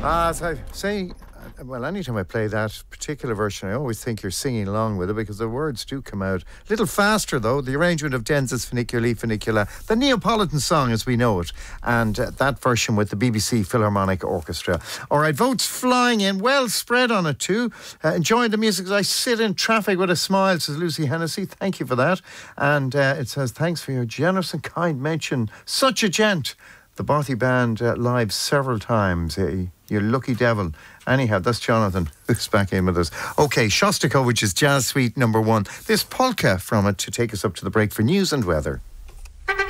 As I say, well, anytime I play that particular version, I always think you're singing along with it because the words do come out a little faster, though. The arrangement of Denzis Funiculi Funicula, the Neapolitan song as we know it, and that version with the BBC Philharmonic Orchestra. All right, votes flying in, well spread on it too. Enjoying the music as I sit in traffic with a smile, says Lucy Hennessy. Thank you for that. And it says, thanks for your generous and kind mention. Such a gent. The Bothy Band live several times. You lucky devil. Anyhow, that's Jonathan who's back in with us. Okay, Shostakovich's Jazz Suite #1. This polka from it to take us up to the break for news and weather.